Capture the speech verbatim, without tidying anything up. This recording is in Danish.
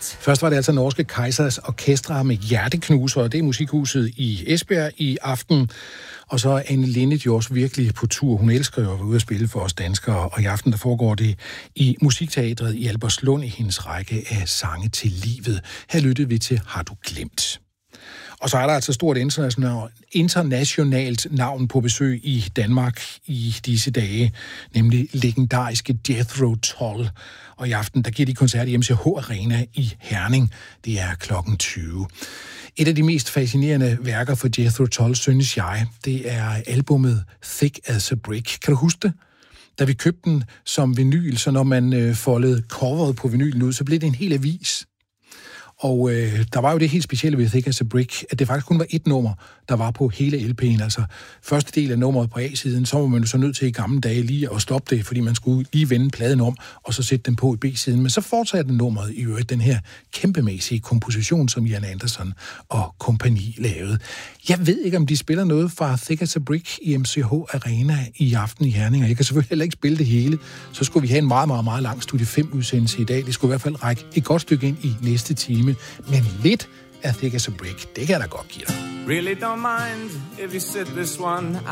Først var det altså Norske Kaisers Orkestra med Hjerteknuser, og det er Musikhuset i Esbjerg i aften. Og så er Anne Linnet jo også virkelig på tur. Hun elsker jo at være ude at spille for os danskere, og i aften der foregår det i Musikteatret i Albertslund i hendes række af sange til livet. Her lyttede vi til Har du glemt? Og så er der altså stort internationalt navn på besøg i Danmark i disse dage, nemlig legendariske Jethro Tull. Og i aften, der giver de koncert i M C H Arena i Herning. Det er klokken tyve. Et af de mest fascinerende værker for Jethro Tull, synes jeg, det er albumet Thick as a Brick. Kan du huske det? Da vi købte den som vinyl, så når man øh, foldede coveret på vinylen ud, så blev det en hel avis. Og øh, der var jo det helt specielle ved Thick as a Brick, at det faktisk kun var et nummer, der var på hele L P'en. Altså første del af nummeret på A-siden, så var man jo så nødt til i gamle dage lige at stoppe det, fordi man skulle lige vende pladen om, og så sætte den på i B-siden. Men så fortsatte nummeret i øvrigt den her kæmpemæssige komposition, som Jan Anderson og kompagni lavede. Jeg ved ikke, om de spiller noget fra Thick as a Brick i M C H Arena i aften i Herning, og jeg kan selvfølgelig heller ikke spille det hele. Så skulle vi have en meget, meget, meget lang studie fem udsendelse i dag. Det skulle i hvert fald række et godt stykke ind i næste time. Men lidt af Thick as a Brick, det kan jeg da godt give dig. Really don't mind if you sit this one